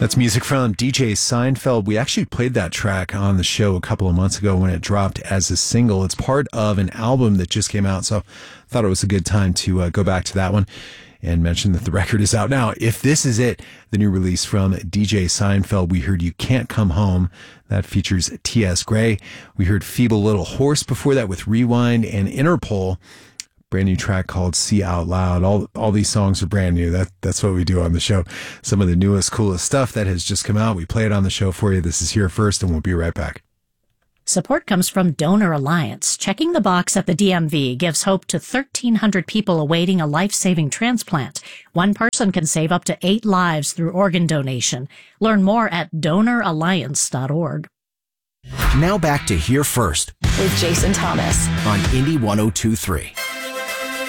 That's music from DJ Seinfeld. We actually played that track on the show a couple of months ago when it dropped as a single. It's part of an album that just came out, so I thought it was a good time to go back to that one and mention that the record is out now. If This Is It, the new release from DJ Seinfeld, we heard You Can't Come Home. That features T.S. Gray. We heard Feeble Little Horse before that with Rewind and Interpol. Brand new track called See Out Loud. All these songs are brand new. That's what we do on the show. Some of the newest, coolest stuff that has just come out. We play it on the show for you. This is Here First, and we'll be right back. Support comes from Donor Alliance. Checking the box at the DMV gives hope to 1,300 people awaiting a life-saving transplant. One person can save up to 8 lives through organ donation. Learn more at donoralliance.org. Now back to Here First with Jason Thomas on Indie 102.3.